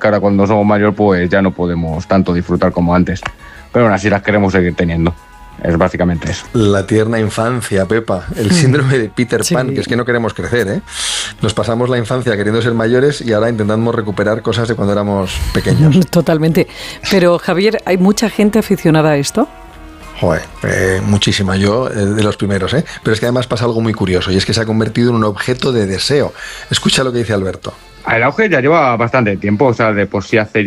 que ahora cuando somos mayores pues ya no podemos tanto disfrutar como antes. Pero aún así las queremos seguir teniendo. Es básicamente eso. La tierna infancia, Pepa. El síndrome de Peter Pan, que es que no queremos crecer, ¿eh? Nos pasamos la infancia queriendo ser mayores y ahora intentamos recuperar cosas de cuando éramos pequeños. Totalmente. Pero, Javier, ¿hay mucha gente aficionada a esto? Joder, muchísima. Yo de los primeros, ¿eh? Pero es que además pasa algo muy curioso y es que se ha convertido en un objeto de deseo. Escucha lo que dice Alberto. El auge ya lleva bastante tiempo, o sea, de por sí antes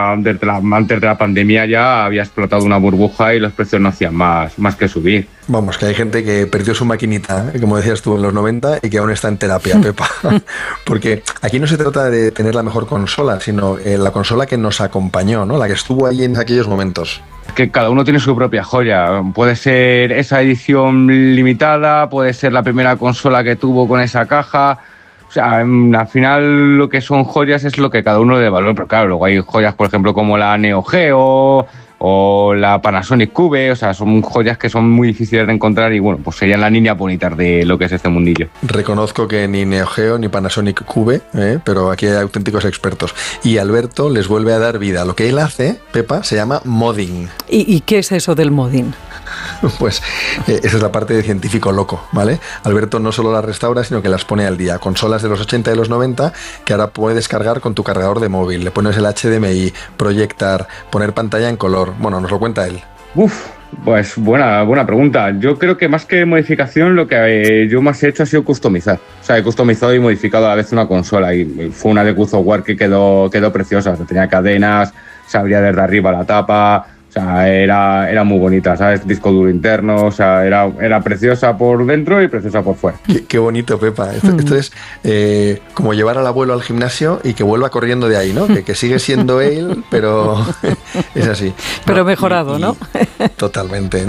de la pandemia ya había explotado una burbuja y los precios no hacían más que subir. Vamos, que hay gente que perdió su maquinita, como decías tú, en los 90 y que aún está en terapia, Pepa. Porque aquí no se trata de tener la mejor consola, sino la consola que nos acompañó, ¿no? La que estuvo ahí en aquellos momentos. Que cada uno tiene su propia joya. Puede ser esa edición limitada, puede ser la primera consola que tuvo con esa caja. O sea, al final lo que son joyas es lo que cada uno le valora, pero claro, luego hay joyas, por ejemplo, como la Neo Geo o la Panasonic Cube, o sea, son joyas que son muy difíciles de encontrar y bueno, pues serían las niñas bonitas de lo que es este mundillo. Reconozco que ni Neo Geo ni Panasonic Cube, pero aquí hay auténticos expertos. Y Alberto les vuelve a dar vida. Lo que él hace, Pepa, se llama modding. ¿Y qué es eso del modding? Pues esa es la parte de científico loco, ¿vale? Alberto no solo las restaura, sino que las pone al día. Consolas de los 80 y los 90 que ahora puedes cargar con tu cargador de móvil. Le pones el HDMI, proyectar, poner pantalla en color. Bueno, nos lo cuenta él. Pues buena pregunta. Yo creo que más que modificación, lo que yo más he hecho ha sido customizar. O sea, he customizado y modificado a la vez una consola y fue una de God of War que quedó preciosa. O sea, tenía cadenas, se abría desde arriba la tapa. O sea, era muy bonita, ¿sabes? Disco duro interno, o sea, era preciosa por dentro y preciosa por fuera. Qué bonito, Pepa. Esto es como llevar al abuelo al gimnasio y que vuelva corriendo de ahí, ¿no? Que sigue siendo él, pero es así. Pero mejorado, ¿no? Totalmente.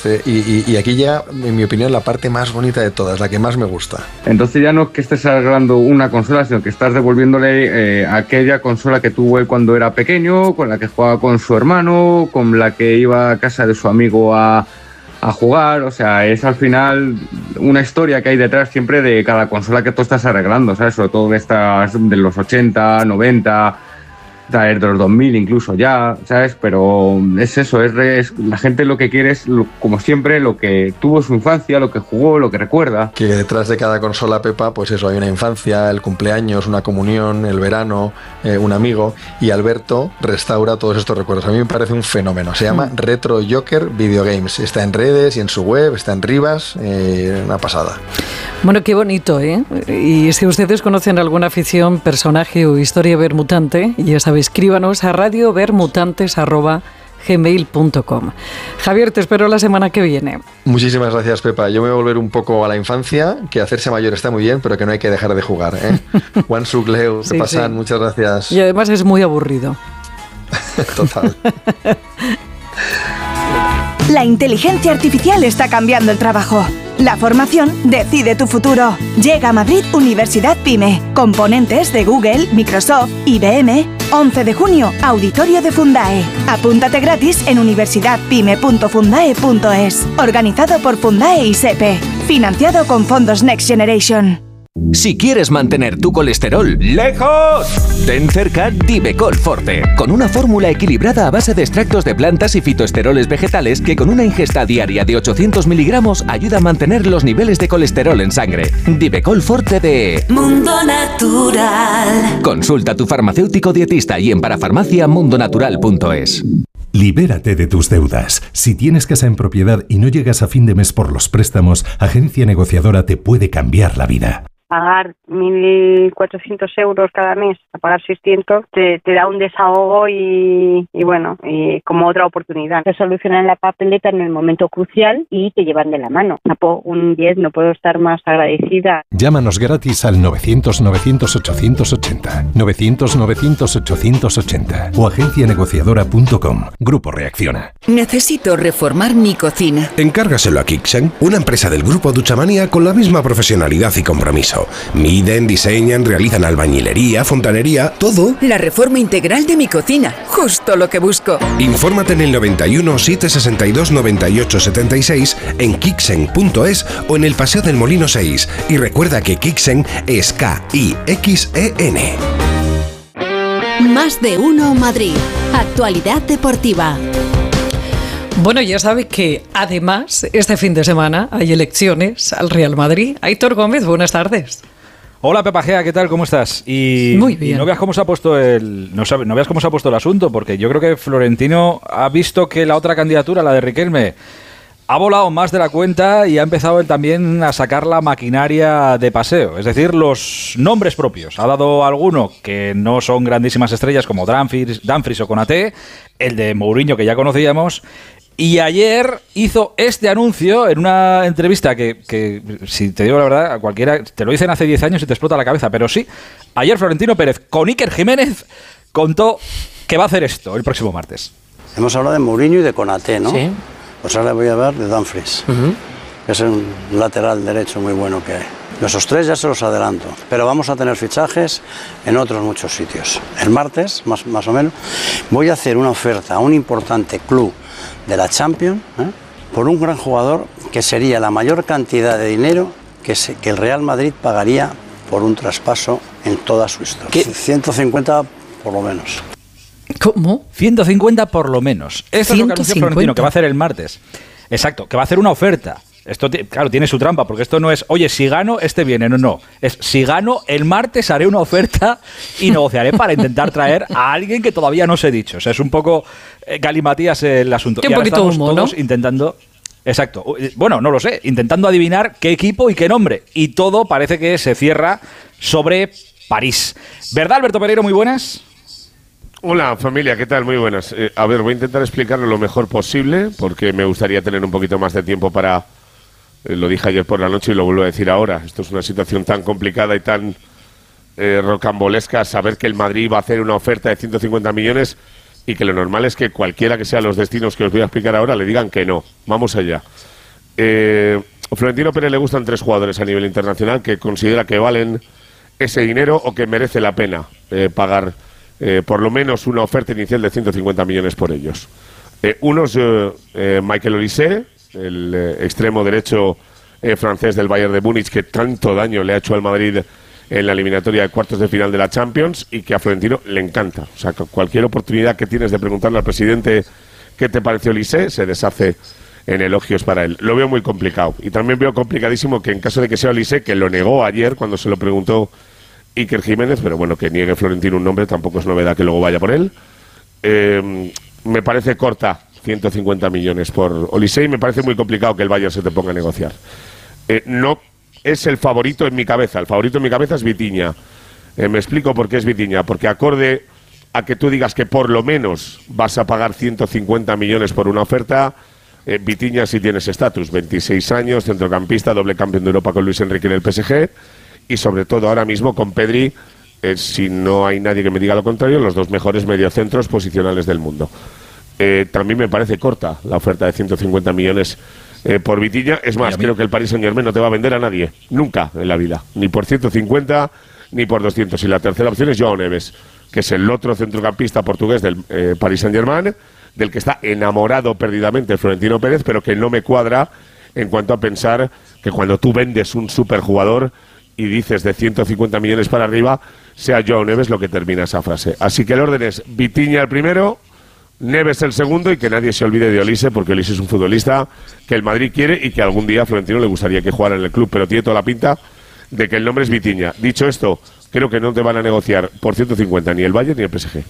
Y aquí ya, en mi opinión, la parte más bonita de todas, la que más me gusta. Entonces ya no es que estés arreglando una consola, sino que estás devolviéndole aquella consola que tuvo él cuando era pequeño, con la que jugaba con su hermano, con la que iba a casa de su amigo a jugar. O sea, es al final una historia que hay detrás siempre de cada consola que tú estás arreglando, ¿sabes? Sobre todo de estas de los 80, 90, de los 2000 incluso ya, ¿sabes? Pero es eso, es la gente lo que quiere es, como siempre, lo que tuvo su infancia, lo que jugó, lo que recuerda. Que detrás de cada consola, Pepa, pues eso, hay una infancia, el cumpleaños, una comunión, el verano, un amigo, y Alberto restaura todos estos recuerdos. A mí me parece un fenómeno. Se llama Retro Joker Video Games. Está en redes y en su web, está en Rivas, una pasada. Bueno, qué bonito, ¿eh? Y si ustedes conocen alguna afición, personaje o historia vermutante, ya sabéis, escríbanos a radiovermutantes@gmail.com. Javier, te espero la semana que viene. Muchísimas gracias, Pepa. Yo me voy a volver un poco a la infancia, que hacerse mayor está muy bien, pero que no hay que dejar de jugar, ¿eh? Juan Sugleu, ¿qué pasan? Sí. Muchas gracias. Y además es muy aburrido. Total. La inteligencia artificial está cambiando el trabajo. La formación decide tu futuro. Llega a Madrid Universidad PyME. Componentes de Google, Microsoft, IBM. 11 de junio, Auditorio de Fundae. Apúntate gratis en universidadpyme.fundae.es. Organizado por Fundae y SEPE. Financiado con fondos Next Generation. Si quieres mantener tu colesterol lejos, ten cerca Divecol Forte, con una fórmula equilibrada a base de extractos de plantas y fitoesteroles vegetales que con una ingesta diaria de 800 miligramos ayuda a mantener los niveles de colesterol en sangre. Divecol Forte de Mundo Natural. Consulta a tu farmacéutico dietista y en parafarmaciamundonatural.es. Libérate de tus deudas. Si tienes casa en propiedad y no llegas a fin de mes por los préstamos, Agencia Negociadora te puede cambiar la vida. Pagar 1.400 euros cada mes, a pagar 600, te da un desahogo y bueno, y como otra oportunidad. Te solucionan la papeleta en el momento crucial y te llevan de la mano. Un 10, no puedo estar más agradecida. Llámanos gratis al 900-900-880, 900-900-880 o agencianegociadora.com. Grupo Reacciona. Necesito reformar mi cocina. Encárgaselo a Kixen, una empresa del Grupo Duchamanía con la misma profesionalidad y compromiso. Miden, diseñan, realizan albañilería, fontanería, todo. La reforma integral de mi cocina, justo lo que busco. Infórmate en el 91 762 98 76 en kixen.es o en el Paseo del Molino 6. Y recuerda que Kixen es Kixen. Más de uno Madrid. Actualidad deportiva. Bueno, ya sabe que además este fin de semana hay elecciones al Real Madrid. Aitor Gómez, buenas tardes. Hola Pepa Gea, ¿qué tal? ¿Cómo estás? Muy bien. Y no veas cómo se ha puesto no veas cómo se ha puesto el asunto, porque yo creo que Florentino ha visto que la otra candidatura, la de Riquelme, ha volado más de la cuenta y ha empezado él también a sacar la maquinaria de paseo, es decir, los nombres propios. Ha dado alguno que no son grandísimas estrellas como Dumfries o Konaté, el de Mourinho que ya conocíamos. Y ayer hizo este anuncio en una entrevista que, si te digo la verdad, a cualquiera te lo dicen hace 10 años y te explota la cabeza, pero sí, ayer Florentino Pérez con Iker Jiménez contó que va a hacer esto el próximo martes. Hemos hablado de Mourinho y de Konaté, ¿no? Sí. Pues ahora voy a hablar de Dumfries, que es un lateral derecho muy bueno que hay. Esos tres ya se los adelanto, pero vamos a tener fichajes en otros muchos sitios. El martes, más o menos, voy a hacer una oferta a un importante club de la Champions, por un gran jugador que sería la mayor cantidad de dinero que el Real Madrid pagaría por un traspaso en toda su historia. ¿Qué? 150 por lo menos. ¿Cómo? 150 por lo menos. Esto es lo que anunció Florentino, que va a hacer el martes. Exacto, que va a hacer una oferta. Esto, claro, tiene su trampa, porque esto no es, oye, si gano, este viene. No. Es, si gano, el martes haré una oferta y negociaré para intentar traer a alguien que todavía no os he dicho. O sea, es un poco galimatías el asunto. Un poquito humo, todos intentando... Exacto. Bueno, no lo sé. Intentando adivinar qué equipo y qué nombre. Y todo parece que se cierra sobre París. ¿Verdad, Alberto Pereiro? Muy buenas. Hola familia, ¿qué tal? Muy buenas. A ver, voy a intentar explicarlo lo mejor posible porque me gustaría tener un poquito más de tiempo para... lo dije ayer por la noche y lo vuelvo a decir ahora. Esto es una situación tan complicada y tan rocambolesca, saber que el Madrid va a hacer una oferta de 150 millones y que lo normal es que cualquiera que sean los destinos que os voy a explicar ahora le digan que no. Vamos allá. Florentino Pérez le gustan 3 jugadores a nivel internacional que considera que valen ese dinero o que merece la pena pagar por lo menos una oferta inicial de 150 millones por ellos. Uno es Michael Olise, el extremo derecho francés del Bayern de Múnich, que tanto daño le ha hecho al Madrid en la eliminatoria de cuartos de final de la Champions y que a Florentino le encanta. O sea, cualquier oportunidad que tienes de preguntarle al presidente qué te pareció Olise, se deshace en elogios para él. Lo veo muy complicado. Y también veo complicadísimo que en caso de que sea Olise, que lo negó ayer cuando se lo preguntó Iker Jiménez, pero bueno, que niegue Florentino un nombre tampoco es novedad que luego vaya por él. Me parece corta 150 millones por Olise y me parece muy complicado que el Bayern se te ponga a negociar. No es el favorito en mi cabeza. El favorito en mi cabeza es Vitinha. Me explico por qué es Vitinha. Porque acorde a que tú digas que por lo menos vas a pagar 150 millones por una oferta, Vitinha sí tiene ese estatus. 26 años, centrocampista, doble campeón de Europa con Luis Enrique en el PSG y sobre todo ahora mismo con Pedri, si no hay nadie que me diga lo contrario, los 2 mejores mediocentros posicionales del mundo. También me parece corta la oferta de 150 millones por Vitinha. Es más, creo que el Paris Saint-Germain no te va a vender a nadie, nunca en la vida, ni por 150 ni por 200. Y la tercera opción es João Neves, que es el otro centrocampista portugués del Paris Saint-Germain, del que está enamorado perdidamente Florentino Pérez, pero que no me cuadra en cuanto a pensar que cuando tú vendes un superjugador y dices de 150 millones para arriba, sea João Neves lo que termina esa frase. Así que el orden es Vitinha el primero, Neves el segundo y que nadie se olvide de Olise, porque Olise es un futbolista que el Madrid quiere y que algún día a Florentino le gustaría que jugara en el club, pero tiene toda la pinta de que el nombre es Vitinha. Dicho esto, creo que no te van a negociar por 150 ni el Bayern ni el PSG.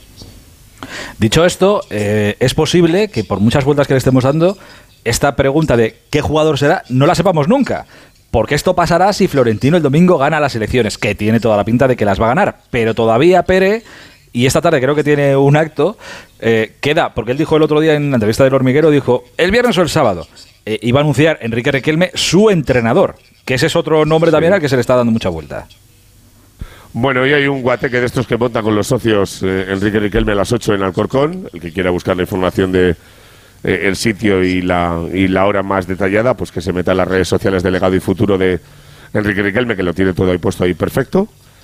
Dicho esto, es posible que por muchas vueltas que le estemos dando, esta pregunta de qué jugador será no la sepamos nunca. Porque esto pasará si Florentino el domingo gana las elecciones, que tiene toda la pinta de que las va a ganar. Pero todavía Pere, y esta tarde creo que tiene un acto, queda, porque él dijo el otro día en la entrevista del Hormiguero, dijo, el viernes o el sábado, iba a anunciar Enrique Riquelme su entrenador, que ese es otro nombre también al que se le está dando mucha vuelta. Bueno, hoy hay un guateque de estos que monta con los socios Enrique Riquelme a las 8 en Alcorcón. El que quiera buscar la información de el sitio y la hora más detallada, pues que se meta en las redes sociales de Legado y Futuro de Enrique Riquelme, que lo tiene todo ahí puesto ahí perfecto.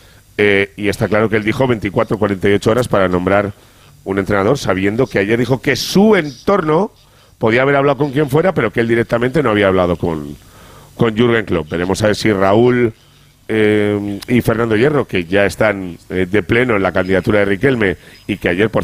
Y está claro que él dijo 24-48 horas para nombrar un entrenador, sabiendo que ayer dijo que su entorno podía haber hablado con quien fuera, pero que él directamente no había hablado con Jürgen Klopp. Veremos a ver si Raúl y Fernando Hierro, que ya están de pleno en la candidatura de Riquelme y que ayer, por